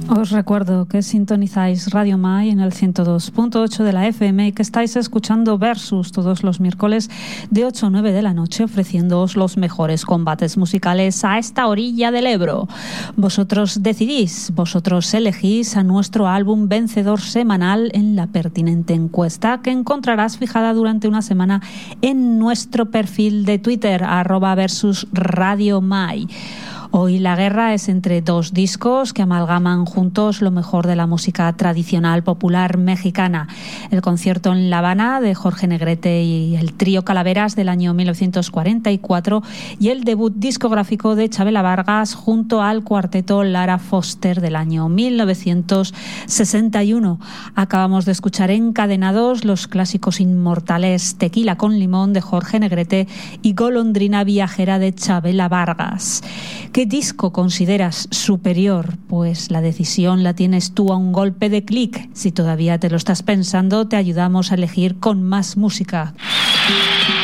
Os recuerdo que sintonizáis Radio Mai en el 102.8 de la FM y que estáis escuchando Versus todos los miércoles de 8 a 9 de la noche, ofreciéndoos los mejores combates musicales a esta orilla del Ebro. Vosotros decidís, vosotros elegís a nuestro álbum vencedor semanal en la pertinente encuesta que encontrarás fijada durante una semana en nuestro perfil de Twitter, @versusradiomai. Hoy la guerra es entre dos discos que amalgaman juntos lo mejor de la música tradicional popular mexicana. El concierto en La Habana de Jorge Negrete y el trío Calaveras del año 1944 y el debut discográfico de Chavela Vargas junto al cuarteto Lara Foster del año 1961. Acabamos de escuchar encadenados los clásicos inmortales Tequila con limón de Jorge Negrete y Golondrina viajera de Chavela Vargas. ¿Qué disco consideras superior? Pues la decisión la tienes tú a un golpe de clic. Si todavía te lo estás pensando, te ayudamos a elegir con más música.